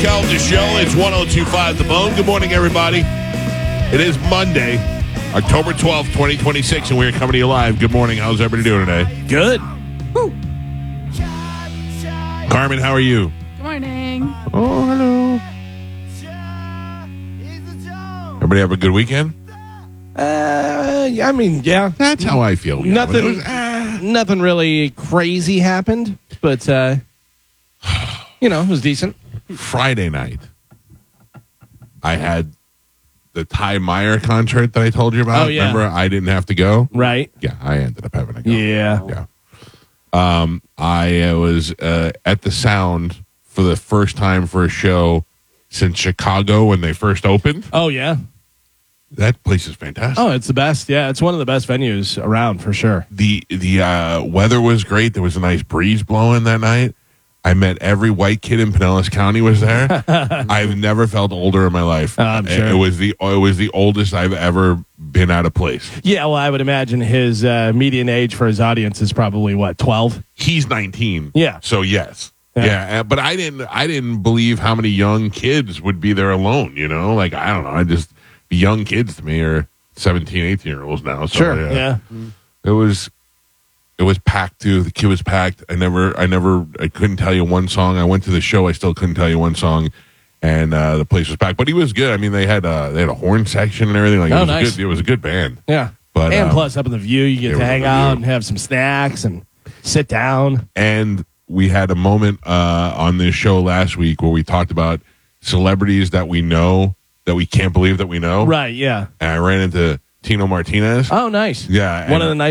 Calda Show. It's 102.5 The Bone. Good morning, everybody. It is Monday, October 12th, 2026, and we're coming to you live. Good morning. How's everybody doing today? Good. Woo. Carmen, how are you? Good morning. Oh, hello. Everybody have a good weekend? Yeah. That's how I feel. Yeah, but it was, Nothing really crazy happened, but, it was decent. Friday night, I had the Ty Meyer concert that I told you about. Oh, yeah. Remember, I didn't have to go? Right. Yeah, I ended up having to go. Yeah. Yeah. I was at the Sound for the first time for a show since Chicago when they first opened. Oh, yeah. That place is fantastic. Oh, it's the best. Yeah, it's one of the best venues around for sure. The weather was great. There was a nice breeze blowing that night. I met every white kid in Pinellas County was there. I've never felt older in my life. I'm sure. It was the oldest I've ever been at a place. Yeah, well, I would imagine his median age for his audience is probably, 12? He's 19. Yeah. So yes. Yeah. Yeah, but I didn't believe how many young kids would be there alone, Like, I don't know. Young kids to me are 17, 18-year-olds now. So, Sure, yeah. It was packed too. The queue was packed. I couldn't tell you one song. I went to the show. I still couldn't tell you one song, and the place was packed. But he was good. I mean, they had a horn section and everything. Like, Nice. It was a good band. Yeah. But and plus, up in the View, you get to hang out and have some snacks and sit down. And we had a moment on this show last week where we talked about celebrities that we know that we can't believe that we know. Right, yeah. And I ran into Tino Martinez. Oh, nice. Yeah. One of the nice